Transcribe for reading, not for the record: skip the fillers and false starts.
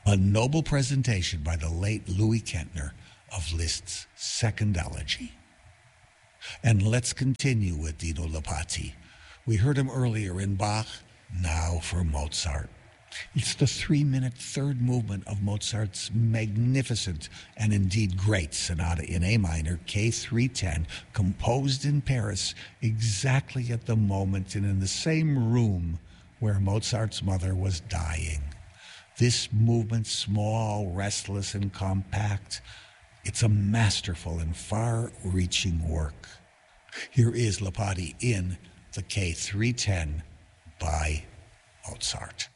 A noble presentation by the late Louis Kentner of Liszt's Second Elegy. And let's continue with Dino Lipati. We heard him earlier in Bach, now for Mozart. It's the 3-minute third movement of Mozart's magnificent and indeed great sonata in A minor, K310, composed in Paris exactly at the moment and in the same room where Mozart's mother was dying. This movement, small, restless, and compact, it's a masterful and far-reaching work. Here is Lipati in the K310 by Mozart.